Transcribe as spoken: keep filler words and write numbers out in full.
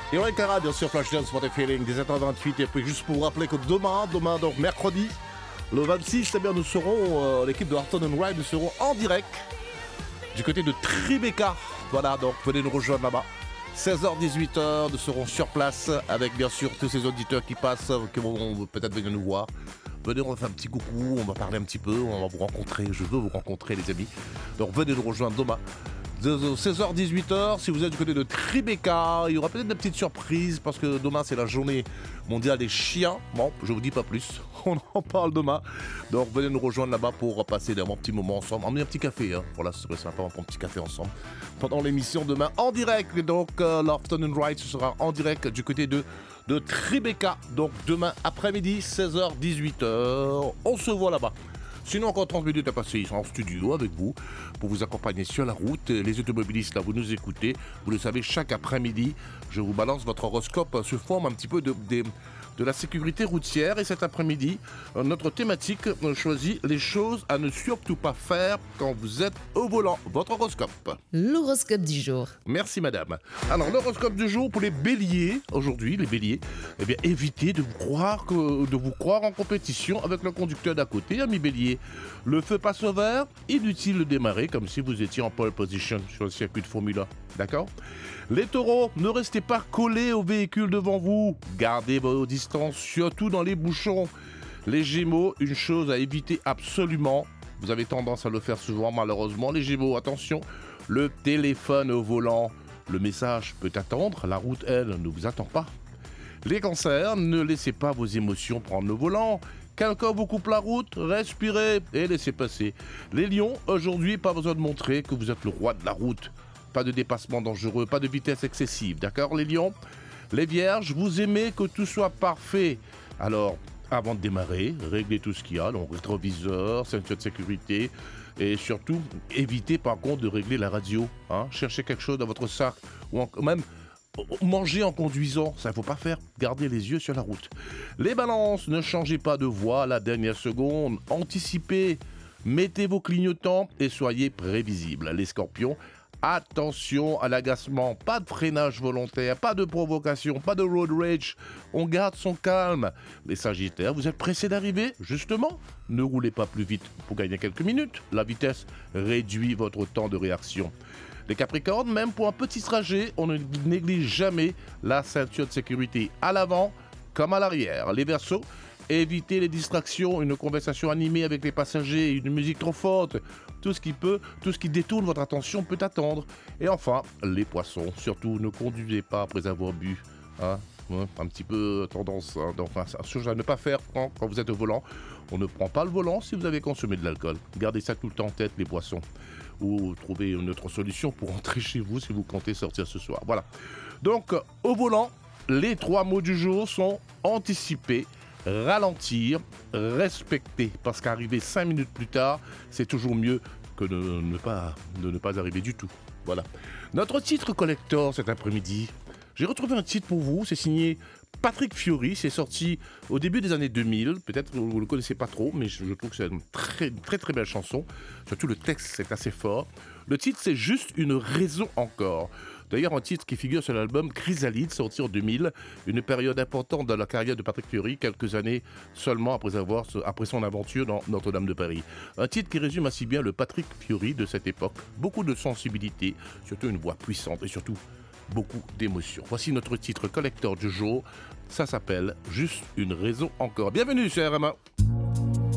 Et ouais, Cara, bien sûr, Flashdance for the Feeling, dix-sept heures vingt-huit. Et puis, juste pour vous rappeler que demain, demain, donc mercredi, le vingt-six, eh bien, nous serons, euh, l'équipe de Afton and Ride, nous serons en direct du côté de Tribeca. Voilà, donc venez nous rejoindre là-bas. seize heures dix-huit heures, nous serons sur place avec, bien sûr, tous ces auditeurs qui passent, qui vont peut-être venir nous voir. Venez, on va faire un petit coucou, on va parler un petit peu, on va vous rencontrer. Je veux vous rencontrer, les amis. Donc, venez nous rejoindre demain. De seize heures dix-huit heures, si vous êtes du côté de Tribeca, il y aura peut-être des petites surprises parce que demain c'est la journée mondiale des chiens. Bon, je vous dis pas plus, on en parle demain. Donc venez nous rejoindre là-bas pour passer des bons petits moments ensemble. Emmenez un petit café, hein. Voilà, ce serait sympa, on prend un petit café ensemble pendant l'émission demain en direct. Et donc euh, l'Afton and Ride, ce sera en direct du côté de, de Tribeca. Donc demain après-midi, seize heures dix-huit heures, on se voit là-bas. Sinon, encore trente minutes à passer en studio avec vous pour vous accompagner sur la route. Les automobilistes, là, vous nous écoutez. Vous le savez, chaque après-midi, je vous balance votre horoscope sous forme un petit peu de, de, de la sécurité routière. Et cet après-midi, notre thématique choisit les choses à ne surtout pas faire quand vous êtes au volant. Votre horoscope. L'horoscope du jour. Merci, madame. Alors, l'horoscope du jour pour les béliers. Aujourd'hui, les béliers, eh bien, évitez de vous croire, que, de vous croire en compétition avec le conducteur d'à côté, ami bélier. Le feu passe au vert, inutile de démarrer comme si vous étiez en pole position sur le circuit de Formule un. D'accord ? Les taureaux, ne restez pas collés au véhicule devant vous. Gardez vos distances, surtout dans les bouchons. Les gémeaux, une chose à éviter absolument. Vous avez tendance à le faire souvent, malheureusement. Les gémeaux, attention, le téléphone au volant. Le message peut attendre, la route, elle, ne vous attend pas. Les cancers, ne laissez pas vos émotions prendre le volant. Quelqu'un vous coupe la route, respirez et laissez passer. Les lions, aujourd'hui, pas besoin de montrer que vous êtes le roi de la route. Pas de dépassement dangereux, pas de vitesse excessive, d'accord les lions ? Les vierges, vous aimez que tout soit parfait. Alors, avant de démarrer, réglez tout ce qu'il y a, donc rétroviseur, ceinture de sécurité, et surtout, évitez par contre de régler la radio. Hein ? Cherchez quelque chose dans votre sac, ou en, même... Manger en conduisant, ça ne faut pas faire. Gardez les yeux sur la route. Les balances, ne changez pas de voie à la dernière seconde. Anticipez, mettez vos clignotants et soyez prévisibles. Les scorpions, attention à l'agacement. Pas de freinage volontaire, pas de provocation, pas de road rage. On garde son calme. Les sagittaires, vous êtes pressés d'arriver ? Justement, ne roulez pas plus vite pour gagner quelques minutes. La vitesse réduit votre temps de réaction. Les Capricornes, même pour un petit trajet, on ne néglige jamais la ceinture de sécurité à l'avant comme à l'arrière. Les Verseaux, évitez les distractions, une conversation animée avec les passagers, une musique trop forte. Tout ce qui peut, tout ce qui détourne votre attention peut attendre. Et enfin, les Poissons, surtout ne conduisez pas après avoir bu. Hein, un petit peu tendance hein, enfin, à ne pas faire quand, quand vous êtes au volant. On ne prend pas le volant si vous avez consommé de l'alcool. Gardez ça tout le temps en tête, les Poissons. Ou trouvez une autre solution pour rentrer chez vous si vous comptez sortir ce soir. Voilà. Donc, au volant, les trois mots du jour sont anticiper, ralentir, respecter. Parce qu'arriver cinq minutes plus tard, c'est toujours mieux que de ne pas, de ne pas arriver du tout. Voilà. Notre titre collector cet après-midi, j'ai retrouvé un titre pour vous, c'est signé Patrick Fiori, c'est sorti au début des années deux mille, peut-être que vous ne le connaissez pas trop, mais je trouve que c'est une très très très belle chanson, surtout le texte c'est assez fort. Le titre c'est Juste une raison encore. D'ailleurs un titre qui figure sur l'album Chrysalide, sorti en deux mille, une période importante dans la carrière de Patrick Fiori, quelques années seulement après, avoir, après son aventure dans Notre-Dame de Paris. Un titre qui résume assez bien le Patrick Fiori de cette époque, beaucoup de sensibilité, surtout une voix puissante et surtout beaucoup d'émotions. Voici notre titre collector du jour. Ça s'appelle Juste une raison encore. Bienvenue sur R M A.